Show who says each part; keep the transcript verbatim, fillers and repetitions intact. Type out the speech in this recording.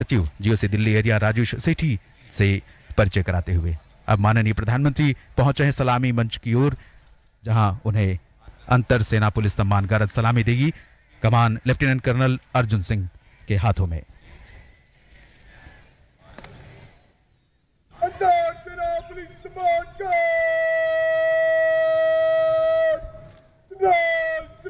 Speaker 1: सचिव GOC Delhi area Rajesh सेठी से परिचय कराते हुए अब माननीय प्रधानमंत्री पहुंचे हैं सलामी मंच की ओर, जहां उन्हें अंतर सेना पुलिस सम्मान गारद सलामी देगी। कमान लेफ्टिनेंट कर्नल अर्जुन सिंह के हाथों में।
Speaker 2: अंतर सेना पुलिस सम्मान गारद